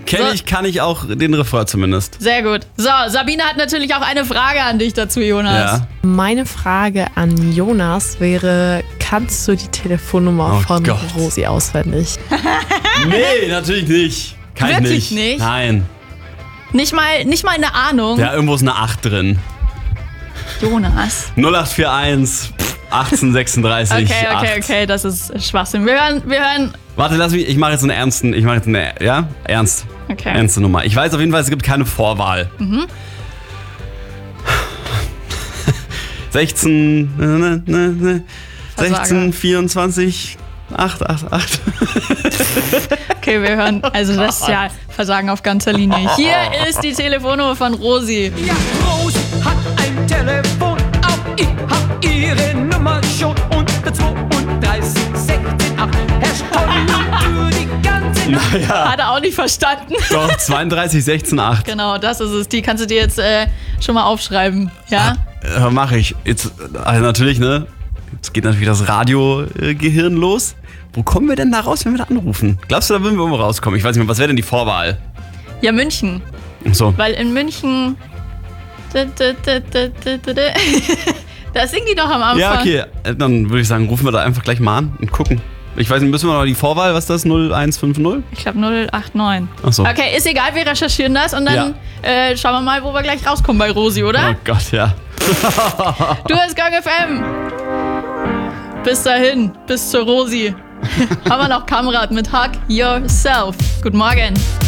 Kenne ich, kann ich auch den Refrain zumindest. Sehr gut. So, Sabine hat natürlich auch eine Frage an dich dazu, Jonas. Ja. Meine Frage an Jonas wäre, kannst du die Telefonnummer von Gott. Rosi auswendig? Nee, natürlich nicht. Kann Wirklich ich nicht? Nein. Nicht mal eine Ahnung. Ja, irgendwo ist eine 8 drin. Jonas. 0841 1836 8. Okay, das ist Schwachsinn. Wir hören. Warte, ich mache jetzt ernst. Okay. Ernste Nummer. Ich weiß auf jeden Fall, es gibt keine Vorwahl. 16, 24, 888. Okay, wir hören. Also das ist ja Versagen auf ganzer Linie. Hier ist die Telefonnummer von Rosi. Ja, Rosi hat ein Telefon, auch ich hab ihre Nummer schon. Unter 32 16 8. Herr Stoll für die ganze Nacht. Naja, Hat er auch nicht verstanden. doch, 32, 16, 8. Genau, das ist es. Die kannst du dir jetzt schon mal aufschreiben. Ja? Mache ich. Jetzt, also natürlich, ne? Jetzt geht natürlich das Radiogehirn los. Wo kommen wir denn da raus, wenn wir da anrufen? Glaubst du, da würden wir irgendwo rauskommen? Ich weiß nicht mehr, was wäre denn die Vorwahl? Ja, München. So. Weil in München. Da singen die doch am Anfang. Ja, okay. Dann würde ich sagen, rufen wir da einfach gleich mal an und gucken. Ich weiß nicht, müssen wir noch die Vorwahl, was ist das? 0150? Ich glaube 089. Ach so. Okay, ist egal, wir recherchieren das und dann schauen wir mal, wo wir gleich rauskommen bei Rosi, oder? Oh Gott, ja. Du hast Gang FM. Bis dahin, bis zur Rosi. Haben wir noch Kamerad mit Hug Yourself. Guten Morgen.